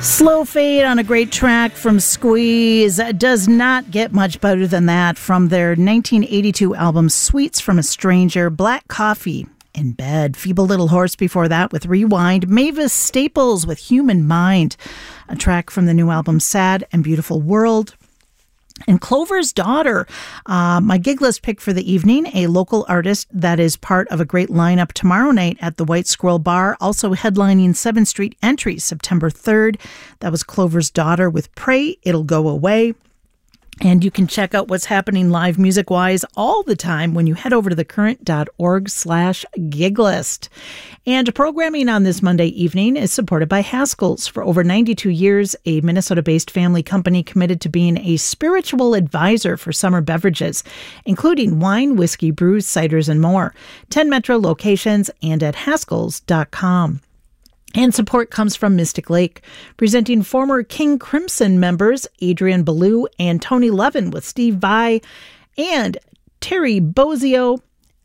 Slow fade on a great track from Squeeze. Does not get much better than that from their 1982 album Sweets from a Stranger. Black Coffee in Bed. Feeble Little Horse before that with Rewind. Mavis Staples with Human Mind. A track from the new album Sad and Beautiful World. And Clover's Daughter, my gig list pick for the evening, a local artist that is part of a great lineup tomorrow night at the White Squirrel Bar, also headlining 7th Street Entry September 3rd. That was Clover's Daughter with Pray It'll Go Away. And you can check out what's happening live music-wise all the time when you head over to thecurrent.org/giglist. And programming on this Monday evening is supported by Haskell's. For over 92 years, a Minnesota-based family company committed to being a spiritual advisor for summer beverages, including wine, whiskey, brews, ciders, and more. 10 metro locations and at haskells.com. And support comes from Mystic Lake, presenting former King Crimson members Adrian Ballou and Tony Levin with Steve Vai and Terry Bozzio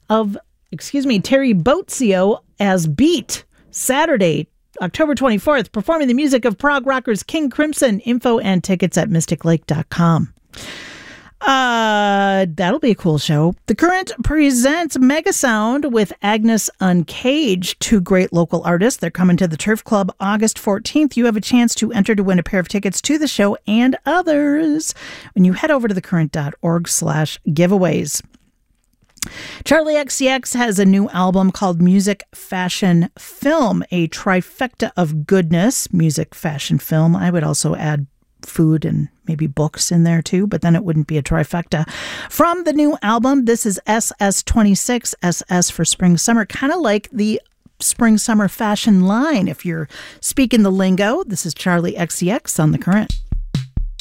as Beat, Saturday, October 24th, performing the music of prog rockers King Crimson. Info and tickets at mysticlake.com. That'll be a cool show. The Current presents Mega Sound with Agnes Uncaged, two great local artists. They're coming to the Turf Club August 14th. You have a chance to enter to win a pair of tickets to the show and others when you head over to thecurrent.org/giveaways. Charlie XCX has a new album called Music, Fashion, Film, a trifecta of goodness. Music, fashion, film. I would also add food and maybe books in there too, but then it wouldn't be a trifecta. From the new album, this is SS26, SS for spring, summer, kind of like the spring, summer fashion line. If you're speaking the lingo, this is Charlie XCX on The Current.